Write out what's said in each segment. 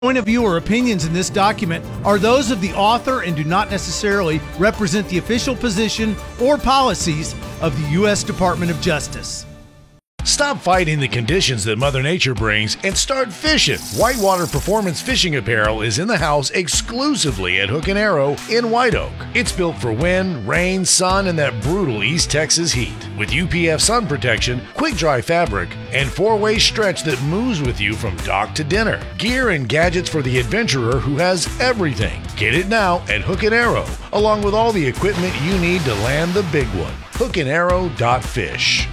Point of view or opinions in this document are those of the author and do not necessarily represent the official position or policies of the U.S. Department of Justice. Stop fighting the conditions that Mother Nature brings and start fishing. Whitewater Performance Fishing Apparel is in the house exclusively at Hook & Arrow in White Oak. It's built for wind, rain, sun, and that brutal East Texas heat. With UPF sun protection, quick dry fabric, and 4-way stretch that moves with you from dock to dinner. Gear and gadgets for the adventurer who has everything. Get it now at Hook & Arrow, along with all the equipment you need to land the big one. hookandarrow.fish.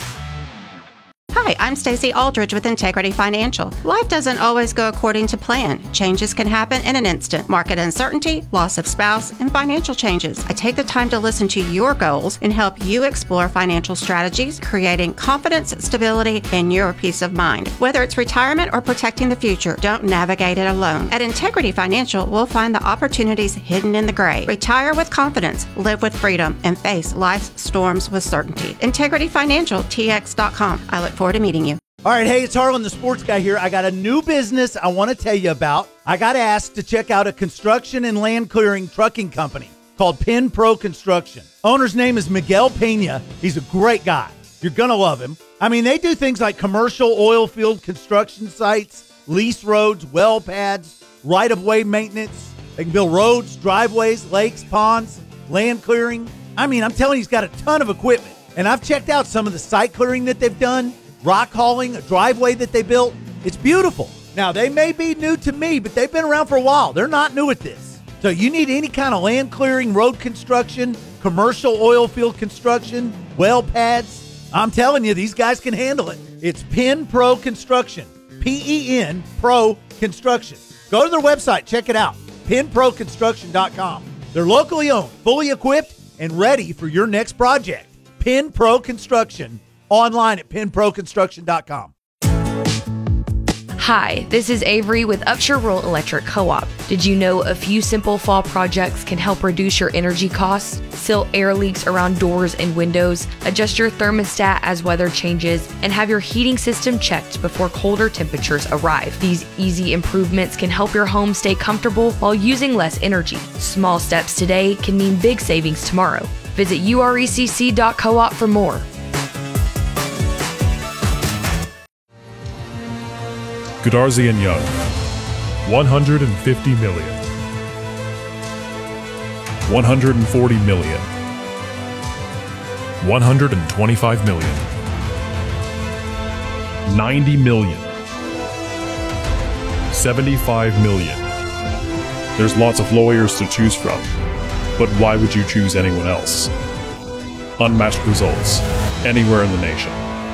Hi, I'm Stacey Aldridge with Integrity Financial. Life doesn't always go according to plan. Changes can happen in an instant. Market uncertainty, loss of spouse, and financial changes. I take the time to listen to your goals and help you explore financial strategies, creating confidence, stability, and your peace of mind. Whether it's retirement or protecting the future, don't navigate it alone. At Integrity Financial, we'll find the opportunities hidden in the gray. Retire with confidence, live with freedom, and face life's storms with certainty. IntegrityFinancialTX.com. I look forward to meeting you. All right, hey, it's Harlan, the sports guy here. I got a new business I want to tell you about. I got asked to check out a construction and land clearing trucking company called Penn Pro Construction. Owner's name is Miguel Pena. He's a great guy. You're going to love him. I mean, they do things like commercial oil field construction sites, lease roads, well pads, right-of-way maintenance. They can build roads, driveways, lakes, ponds, land clearing. I mean, I'm telling you, he's got a ton of equipment. And I've checked out some of the site clearing that they've done, rock hauling, a driveway that they built. It's beautiful. Now, they may be new to me, but they've been around for a while. They're not new at this. So you need any kind of land clearing, road construction, commercial oil field construction, well pads. I'm telling you, these guys can handle it. It's Penn Pro Construction. P-E-N Pro Construction. Go to their website. Check it out. PennProConstruction.com. They're locally owned, fully equipped, and ready for your next project. Penn Pro Construction, online at PennProConstruction.com. Hi, this is Avery with Upshur Rural Electric Co-op. Did you know a few simple fall projects can help reduce your energy costs, seal air leaks around doors and windows, adjust your thermostat as weather changes, and have your heating system checked before colder temperatures arrive? These easy improvements can help your home stay comfortable while using less energy. Small steps today can mean big savings tomorrow. Visit urecc.coop for more. Goodarzi and Young, 150 million, 140 million, 125 million, 90 million, 75 million. There's lots of lawyers to choose from, but why would you choose anyone else? Unmatched results, anywhere in the nation.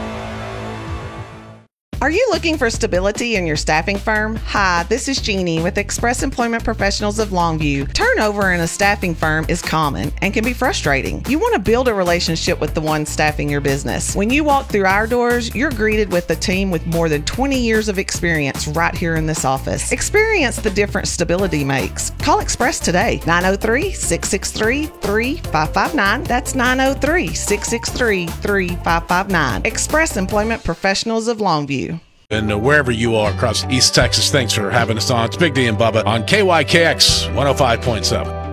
Are you looking for stability in your staffing firm? Hi, this is Jeannie with Express Employment Professionals of Longview. Turnover in a staffing firm is common and can be frustrating. You want to build a relationship with the one staffing your business. When you walk through our doors, you're greeted with a team with more than 20 years of experience right here in this office. Experience the difference stability makes. Call Express today, 903-663-3559. That's 903-663-3559. Express Employment Professionals of Longview. And wherever you are across East Texas, thanks for having us on. It's Big D and Bubba on KYKX 105.7.